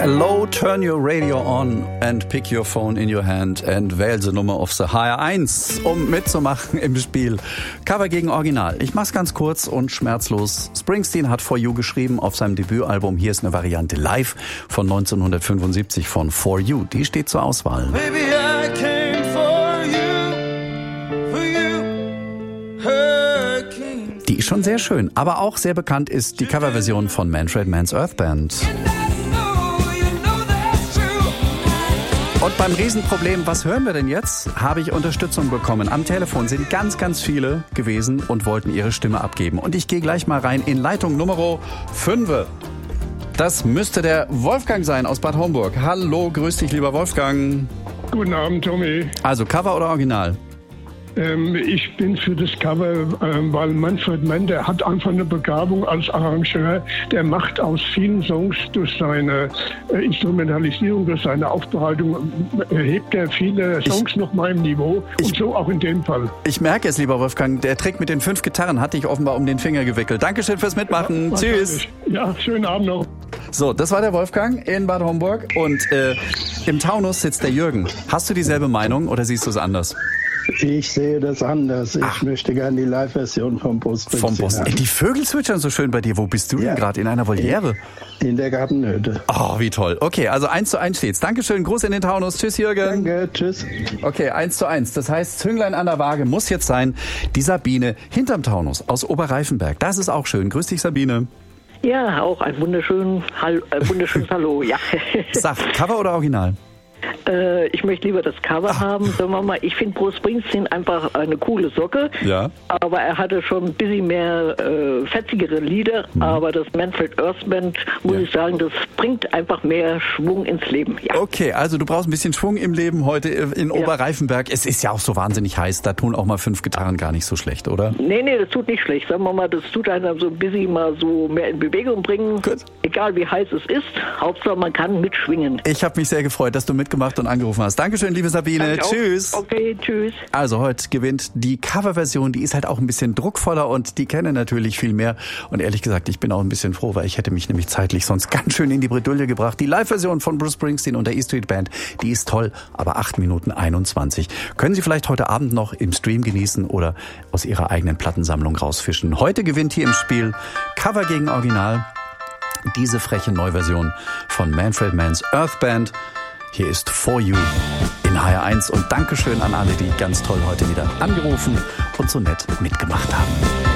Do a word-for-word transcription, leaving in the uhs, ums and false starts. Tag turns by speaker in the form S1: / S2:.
S1: Hello, turn your radio on and pick your phone in your hand and wähl the Nummer auf the H R eins, um mitzumachen im Spiel. Cover gegen Original. Ich mach's ganz kurz und schmerzlos. Springsteen hat For You geschrieben auf seinem Debütalbum. Hier ist eine Variante live von neunzehnhundertfünfundsiebzig von For You. Die steht zur Auswahl.
S2: Baby, I came for you, for you, Hurricane.
S1: Die ist schon sehr schön, aber auch sehr bekannt ist die Coverversion von Manfred Mann's Earth Band. Und beim Riesenproblem, was hören wir denn jetzt, habe ich Unterstützung bekommen. Am Telefon sind ganz, ganz viele gewesen und wollten ihre Stimme abgeben. Und ich gehe gleich mal rein in Leitung Nummer fünf. Das müsste der Wolfgang sein aus Bad Homburg. Hallo, grüß dich, lieber Wolfgang.
S3: Guten Abend, Tommy.
S1: Also Cover oder Original?
S3: Ähm, ich bin für das Cover, ähm, weil Manfred Mann, der hat einfach eine Begabung als Arrangeur. Der macht aus vielen Songs durch seine äh, Instrumentalisierung, durch seine Aufbereitung, äh, hebt er viele Songs ich, noch mal im Niveau. Und ich, so auch in dem Fall.
S1: Ich merke es, lieber Wolfgang, der Trick mit den fünf Gitarren hat dich offenbar um den Finger gewickelt. Dankeschön fürs Mitmachen. Ja, tschüss.
S3: Ja, schönen Abend noch.
S1: So, das war der Wolfgang in Bad Homburg. Und äh, im Taunus sitzt der Jürgen. Hast du dieselbe Meinung oder siehst du es anders?
S4: Ich sehe das anders. Ich Ach. möchte gerne die Live-Version vom Bruce Springsteen.
S1: Vom Bruce. Ey, die Vögel zwitschern so schön bei dir. Wo bist du ja. denn gerade? In einer Voliere?
S4: In der Gartenhütte.
S1: Oh, wie toll. Okay, also eins zu eins steht's. Dankeschön. Gruß in den Taunus. Tschüss, Jürgen.
S4: Danke, tschüss.
S1: Okay, eins zu eins. Das heißt, Zünglein an der Waage muss jetzt sein die Sabine hinterm Taunus aus Oberreifenberg. Das ist auch schön. Grüß dich, Sabine.
S5: Ja, auch ein wunderschön, Hall, äh, wunderschönes Hallo. Ja.
S1: Sag, Cover oder Original?
S5: Äh, ich möchte lieber das Cover Ach. haben. Sagen wir mal, ich finde Bruce Springsteen einfach eine coole Socke.
S1: Ja.
S5: Aber er hatte schon ein bisschen mehr äh, fetzigere Lieder. Hm. Aber das Manfred Earth Band, muss ja. ich sagen, das bringt einfach mehr Schwung ins Leben. Ja.
S1: Okay, also du brauchst ein bisschen Schwung im Leben heute in ja. Oberreifenberg. Es ist ja auch so wahnsinnig heiß. Da tun auch mal fünf Gitarren gar nicht so schlecht, oder?
S5: Nee, nee, das tut nicht schlecht. Sagen wir mal, das tut einem so ein bisschen mal so mehr in Bewegung bringen.
S1: Gut.
S5: Egal wie heiß es ist. Hauptsache man kann mitschwingen.
S1: Ich habe mich sehr gefreut, dass du mitgemacht und angerufen hast. Dankeschön, liebe Sabine.
S5: Danke
S1: tschüss.
S5: Auch. Okay, tschüss.
S1: Also heute gewinnt die Coverversion, die ist halt auch ein bisschen druckvoller und die kennen natürlich viel mehr. Und ehrlich gesagt, ich bin auch ein bisschen froh, weil ich hätte mich nämlich zeitlich sonst ganz schön in die Bredouille gebracht. Die Live-Version von Bruce Springsteen und der E-Street Band, die ist toll, aber acht Minuten einundzwanzig. Können Sie vielleicht heute Abend noch im Stream genießen oder aus Ihrer eigenen Plattensammlung rausfischen. Heute gewinnt hier im Spiel Cover gegen Original diese freche Neuversion von Manfred Mann's Earth Band. Hier ist For You in H R eins und Dankeschön an alle, die ganz toll heute wieder angerufen und so nett mitgemacht haben.